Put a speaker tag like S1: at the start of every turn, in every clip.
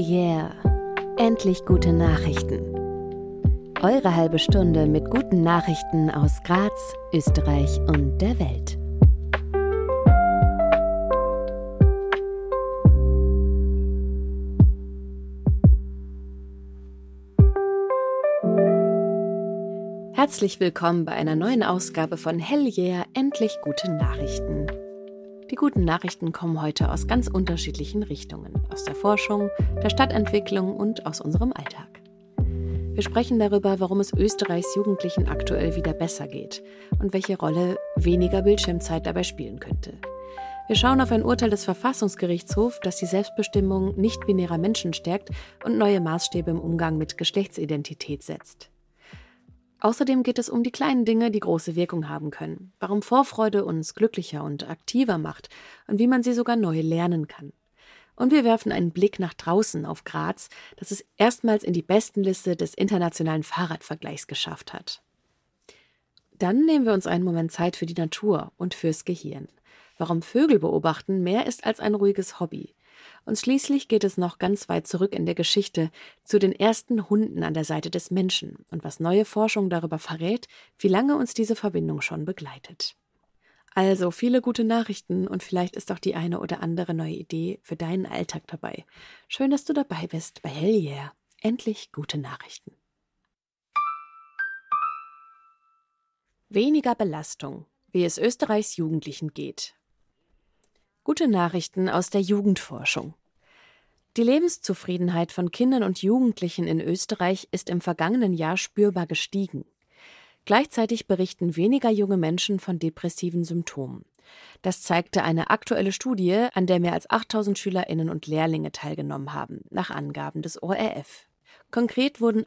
S1: Yeah! Endlich gute Nachrichten. Eure halbe Stunde mit guten Nachrichten aus Graz, Österreich und der Welt. Herzlich willkommen bei einer neuen Ausgabe von Hell Yeah! Endlich gute Nachrichten. Die guten Nachrichten kommen heute aus ganz unterschiedlichen Richtungen, aus der Forschung, der Stadtentwicklung und aus unserem Alltag. Wir sprechen darüber, warum es Österreichs Jugendlichen aktuell wieder besser geht und welche Rolle weniger Bildschirmzeit dabei spielen könnte. Wir schauen auf ein Urteil des Verfassungsgerichtshofs, das die Selbstbestimmung nicht-binärer Menschen stärkt und neue Maßstäbe im Umgang mit Geschlechtsidentität setzt. Außerdem geht es um die kleinen Dinge, die große Wirkung haben können, warum Vorfreude uns glücklicher und aktiver macht und wie man sie sogar neu lernen kann. Und wir werfen einen Blick nach draußen auf Graz, das es erstmals in die Bestenliste des internationalen Fahrradvergleichs geschafft hat. Dann nehmen wir uns einen Moment Zeit für die Natur und fürs Gehirn. Warum Vögel beobachten mehr ist als ein ruhiges Hobby. Und schließlich geht es noch ganz weit zurück in der Geschichte zu den ersten Hunden an der Seite des Menschen und was neue Forschung darüber verrät, wie lange uns diese Verbindung schon begleitet. Also viele gute Nachrichten und vielleicht ist auch die eine oder andere neue Idee für deinen Alltag dabei. Schön, dass du dabei bist bei Hell Yeah! Endlich gute Nachrichten. Weniger Belastung, wie es Österreichs Jugendlichen geht. Gute Nachrichten aus der Jugendforschung. Die Lebenszufriedenheit von Kindern und Jugendlichen in Österreich ist im vergangenen Jahr spürbar gestiegen. Gleichzeitig berichten weniger junge Menschen von depressiven Symptomen. Das zeigte eine aktuelle Studie, an der mehr als 8.000 SchülerInnen und Lehrlinge teilgenommen haben, nach Angaben des ORF. Konkret wurden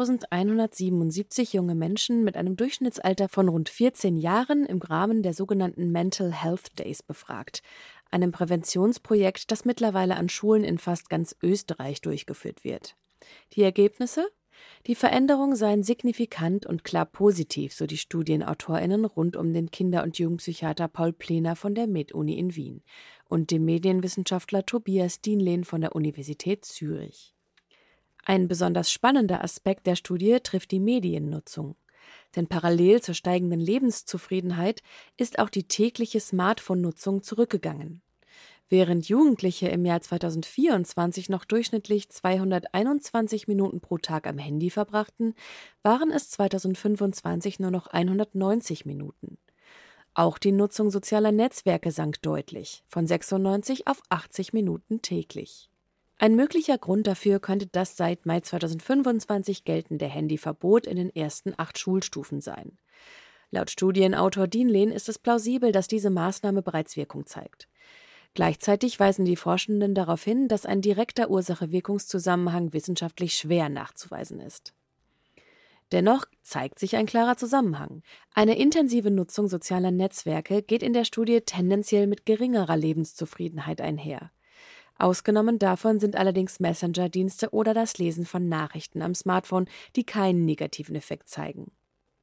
S1: 8.177 junge Menschen mit einem Durchschnittsalter von rund 14 Jahren im Rahmen der sogenannten Mental Health Days befragt, einem Präventionsprojekt, das mittlerweile an Schulen in fast ganz Österreich durchgeführt wird. Die Ergebnisse? Die Veränderungen seien signifikant und klar positiv, so die StudienautorInnen rund um den Kinder- und Jugendpsychiater Paul Plener von der MedUni in Wien und dem Medienwissenschaftler Tobias Dienleen von der Universität Zürich. Ein besonders spannender Aspekt der Studie trifft die Mediennutzung. Denn parallel zur steigenden Lebenszufriedenheit ist auch die tägliche Smartphone-Nutzung zurückgegangen. Während Jugendliche im Jahr 2024 noch durchschnittlich 221 Minuten pro Tag am Handy verbrachten, waren es 2025 nur noch 190 Minuten. Auch die Nutzung sozialer Netzwerke sank deutlich, von 96 auf 80 Minuten täglich. Ein möglicher Grund dafür könnte das seit Mai 2025 geltende Handyverbot in den ersten 8 Schulstufen sein. Laut Studienautor Dienleen ist es plausibel, dass diese Maßnahme bereits Wirkung zeigt. Gleichzeitig weisen die Forschenden darauf hin, dass ein direkter Ursache-Wirkungszusammenhang wissenschaftlich schwer nachzuweisen ist. Dennoch zeigt sich ein klarer Zusammenhang. Eine intensive Nutzung sozialer Netzwerke geht in der Studie tendenziell mit geringerer Lebenszufriedenheit einher. Ausgenommen davon sind allerdings Messenger-Dienste oder das Lesen von Nachrichten am Smartphone, die keinen negativen Effekt zeigen.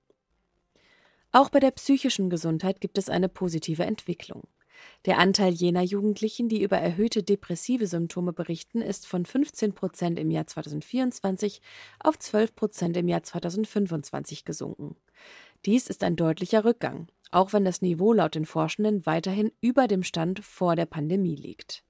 S1: Auch bei der psychischen Gesundheit gibt es eine positive Entwicklung. Der Anteil jener Jugendlichen, die über erhöhte depressive Symptome berichten, ist von 15% im Jahr 2024 auf 12% im Jahr 2025 gesunken. Dies ist ein deutlicher Rückgang, auch wenn das Niveau laut den Forschenden weiterhin über dem Stand vor der Pandemie liegt.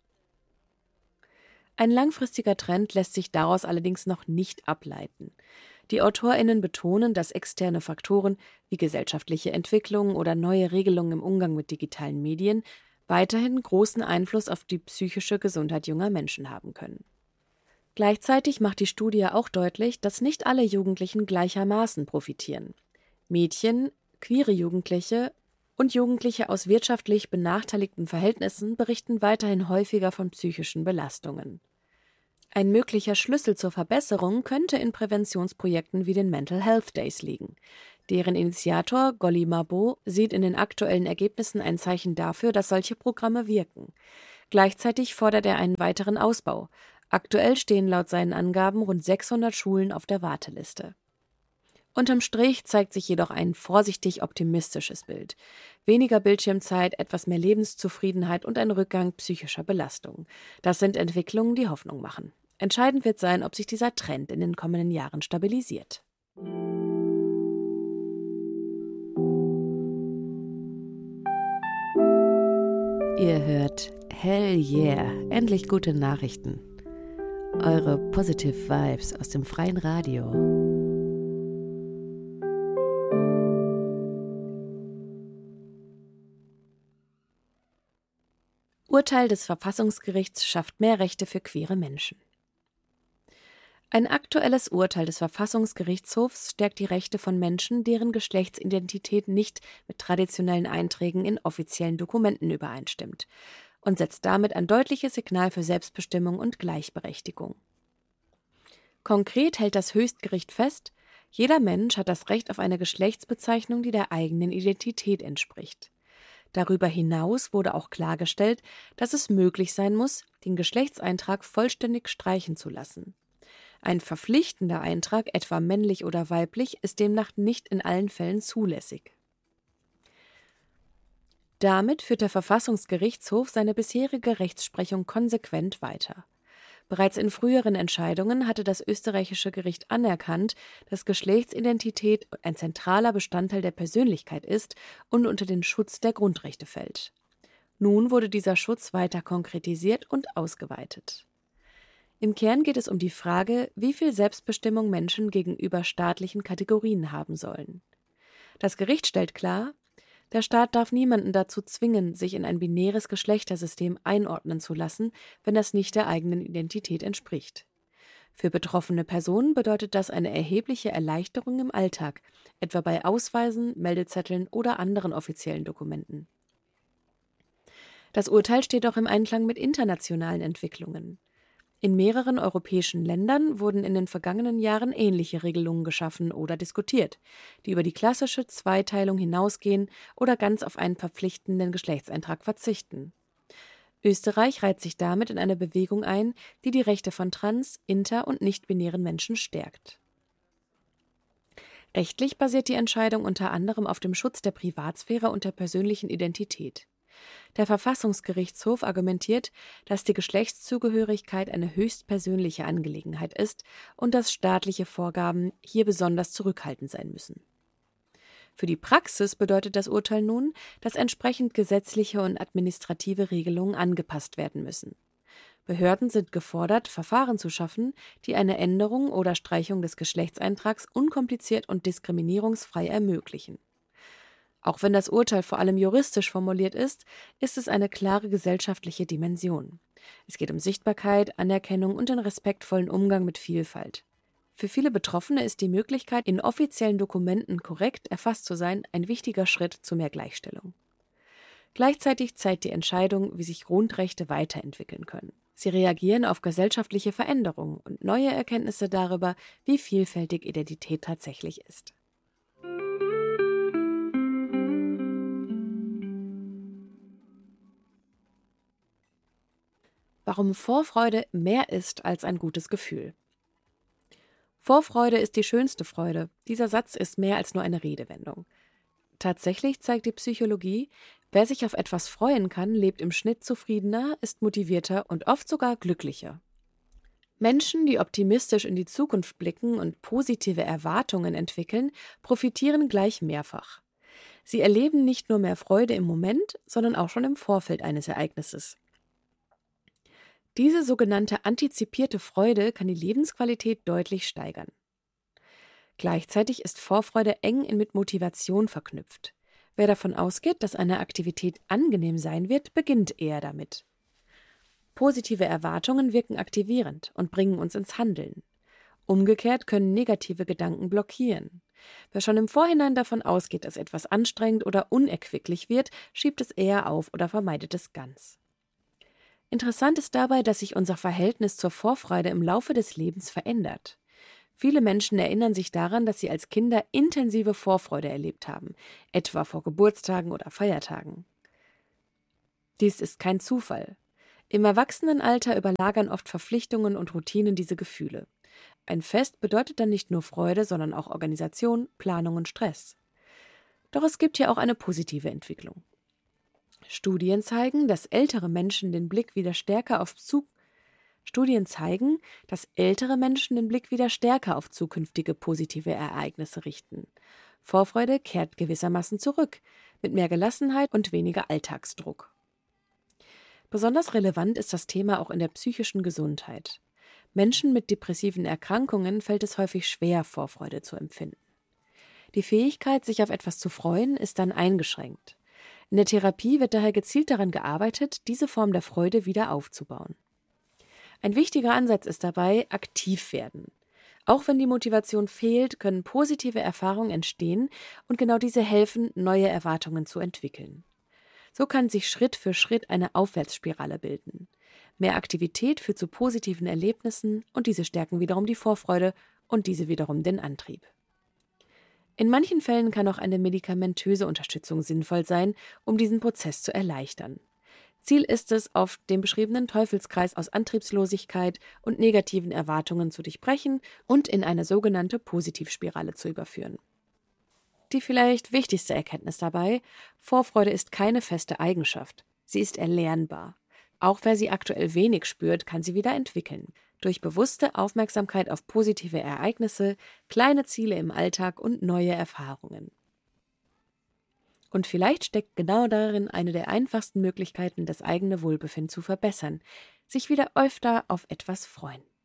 S1: Ein langfristiger Trend lässt sich daraus allerdings noch nicht ableiten. Die AutorInnen betonen, dass externe Faktoren wie gesellschaftliche Entwicklungen oder neue Regelungen im Umgang mit digitalen Medien weiterhin großen Einfluss auf die psychische Gesundheit junger Menschen haben können. Gleichzeitig macht die Studie auch deutlich, dass nicht alle Jugendlichen gleichermaßen profitieren. Mädchen, queere Jugendliche und Jugendliche aus wirtschaftlich benachteiligten Verhältnissen berichten weiterhin häufiger von psychischen Belastungen. Ein möglicher Schlüssel zur Verbesserung könnte in Präventionsprojekten wie den Mental Health Days liegen. Deren Initiator Golly Mabo sieht in den aktuellen Ergebnissen ein Zeichen dafür, dass solche Programme wirken. Gleichzeitig fordert er einen weiteren Ausbau. Aktuell stehen laut seinen Angaben rund 600 Schulen auf der Warteliste. Unterm Strich zeigt sich jedoch ein vorsichtig optimistisches Bild. Weniger Bildschirmzeit, etwas mehr Lebenszufriedenheit und ein Rückgang psychischer Belastung. Das sind Entwicklungen, die Hoffnung machen. Entscheidend wird sein, ob sich dieser Trend in den kommenden Jahren stabilisiert. Ihr hört Hell Yeah, endlich gute Nachrichten. Eure Positive Vibes aus dem freien Radio. Urteil des Verfassungsgerichts schafft mehr Rechte für queere Menschen. Ein aktuelles Urteil des Verfassungsgerichtshofs stärkt die Rechte von Menschen, deren Geschlechtsidentität nicht mit traditionellen Einträgen in offiziellen Dokumenten übereinstimmt, und setzt damit ein deutliches Signal für Selbstbestimmung und Gleichberechtigung. Konkret hält das Höchstgericht fest, jeder Mensch hat das Recht auf eine Geschlechtsbezeichnung, die der eigenen Identität entspricht. Darüber hinaus wurde auch klargestellt, dass es möglich sein muss, den Geschlechtseintrag vollständig streichen zu lassen. Ein verpflichtender Eintrag, etwa männlich oder weiblich, ist demnach nicht in allen Fällen zulässig. Damit führt der Verfassungsgerichtshof seine bisherige Rechtsprechung konsequent weiter. Bereits in früheren Entscheidungen hatte das österreichische Gericht anerkannt, dass Geschlechtsidentität ein zentraler Bestandteil der Persönlichkeit ist und unter den Schutz der Grundrechte fällt. Nun wurde dieser Schutz weiter konkretisiert und ausgeweitet. Im Kern geht es um die Frage, wie viel Selbstbestimmung Menschen gegenüber staatlichen Kategorien haben sollen. Das Gericht stellt klar, der Staat darf niemanden dazu zwingen, sich in ein binäres Geschlechtersystem einordnen zu lassen, wenn das nicht der eigenen Identität entspricht. Für betroffene Personen bedeutet das eine erhebliche Erleichterung im Alltag, etwa bei Ausweisen, Meldezetteln oder anderen offiziellen Dokumenten. Das Urteil steht auch im Einklang mit internationalen Entwicklungen. In mehreren europäischen Ländern wurden in den vergangenen Jahren ähnliche Regelungen geschaffen oder diskutiert, die über die klassische Zweiteilung hinausgehen oder ganz auf einen verpflichtenden Geschlechtseintrag verzichten. Österreich reiht sich damit in eine Bewegung ein, die die Rechte von trans-, inter- und nicht-binären Menschen stärkt. Rechtlich basiert die Entscheidung unter anderem auf dem Schutz der Privatsphäre und der persönlichen Identität. Der Verfassungsgerichtshof argumentiert, dass die Geschlechtszugehörigkeit eine höchst persönliche Angelegenheit ist und dass staatliche Vorgaben hier besonders zurückhaltend sein müssen. Für die Praxis bedeutet das Urteil nun, dass entsprechend gesetzliche und administrative Regelungen angepasst werden müssen. Behörden sind gefordert, Verfahren zu schaffen, die eine Änderung oder Streichung des Geschlechtseintrags unkompliziert und diskriminierungsfrei ermöglichen. Auch wenn das Urteil vor allem juristisch formuliert ist es eine klare gesellschaftliche Dimension. Es geht um Sichtbarkeit, Anerkennung und den respektvollen Umgang mit Vielfalt. Für viele Betroffene ist die Möglichkeit, in offiziellen Dokumenten korrekt erfasst zu sein, ein wichtiger Schritt zu mehr Gleichstellung. Gleichzeitig zeigt die Entscheidung, wie sich Grundrechte weiterentwickeln können. Sie reagieren auf gesellschaftliche Veränderungen und neue Erkenntnisse darüber, wie vielfältig Identität tatsächlich ist. Warum Vorfreude mehr ist als ein gutes Gefühl. Vorfreude ist die schönste Freude. Dieser Satz ist mehr als nur eine Redewendung. Tatsächlich zeigt die Psychologie, wer sich auf etwas freuen kann, lebt im Schnitt zufriedener, ist motivierter und oft sogar glücklicher. Menschen, die optimistisch in die Zukunft blicken und positive Erwartungen entwickeln, profitieren gleich mehrfach. Sie erleben nicht nur mehr Freude im Moment, sondern auch schon im Vorfeld eines Ereignisses. Diese sogenannte antizipierte Freude kann die Lebensqualität deutlich steigern. Gleichzeitig ist Vorfreude eng mit Motivation verknüpft. Wer davon ausgeht, dass eine Aktivität angenehm sein wird, beginnt eher damit. Positive Erwartungen wirken aktivierend und bringen uns ins Handeln. Umgekehrt können negative Gedanken blockieren. Wer schon im Vorhinein davon ausgeht, dass etwas anstrengend oder unerquicklich wird, schiebt es eher auf oder vermeidet es ganz. Interessant ist dabei, dass sich unser Verhältnis zur Vorfreude im Laufe des Lebens verändert. Viele Menschen erinnern sich daran, dass sie als Kinder intensive Vorfreude erlebt haben, etwa vor Geburtstagen oder Feiertagen. Dies ist kein Zufall. Im Erwachsenenalter überlagern oft Verpflichtungen und Routinen diese Gefühle. Ein Fest bedeutet dann nicht nur Freude, sondern auch Organisation, Planung und Stress. Doch es gibt hier auch eine positive Entwicklung. Studien zeigen, dass ältere Menschen den Blick wieder stärker auf Studien zeigen, dass ältere Menschen den Blick wieder stärker auf zukünftige positive Ereignisse richten. Vorfreude kehrt gewissermaßen zurück, mit mehr Gelassenheit und weniger Alltagsdruck. Besonders relevant ist das Thema auch in der psychischen Gesundheit. Menschen mit depressiven Erkrankungen fällt es häufig schwer, Vorfreude zu empfinden. Die Fähigkeit, sich auf etwas zu freuen, ist dann eingeschränkt. In der Therapie wird daher gezielt daran gearbeitet, diese Form der Freude wieder aufzubauen. Ein wichtiger Ansatz ist dabei, aktiv werden. Auch wenn die Motivation fehlt, können positive Erfahrungen entstehen und genau diese helfen, neue Erwartungen zu entwickeln. So kann sich Schritt für Schritt eine Aufwärtsspirale bilden. Mehr Aktivität führt zu positiven Erlebnissen und diese stärken wiederum die Vorfreude und diese wiederum den Antrieb. In manchen Fällen kann auch eine medikamentöse Unterstützung sinnvoll sein, um diesen Prozess zu erleichtern. Ziel ist es, auf den beschriebenen Teufelskreis aus Antriebslosigkeit und negativen Erwartungen zu durchbrechen und in eine sogenannte Positivspirale zu überführen. Die vielleicht wichtigste Erkenntnis dabei: Vorfreude ist keine feste Eigenschaft. Sie ist erlernbar. Auch wer sie aktuell wenig spürt, kann sie wieder entwickeln. Durch bewusste Aufmerksamkeit auf positive Ereignisse, kleine Ziele im Alltag und neue Erfahrungen. Und vielleicht steckt genau darin eine der einfachsten Möglichkeiten, das eigene Wohlbefinden zu verbessern: sich wieder öfter auf etwas freuen.